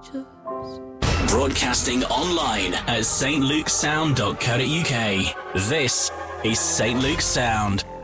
Broadcasting online at stlukesound.co.uk. This is St. Luke's Sound.